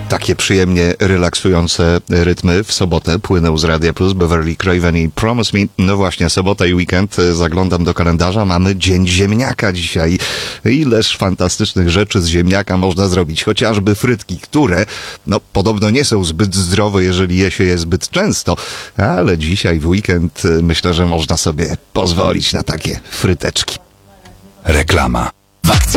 Takie przyjemnie relaksujące rytmy w sobotę płyną z Radia Plus, Beverly Craven i Promise Me. No właśnie, sobota i weekend, zaglądam do kalendarza, mamy Dzień Ziemniaka dzisiaj. Ileż fantastycznych rzeczy z ziemniaka można zrobić, chociażby frytki, które, no, podobno nie są zbyt zdrowe, jeżeli je się je zbyt często, ale dzisiaj w weekend myślę, że można sobie pozwolić na takie fryteczki. Reklama. W akcji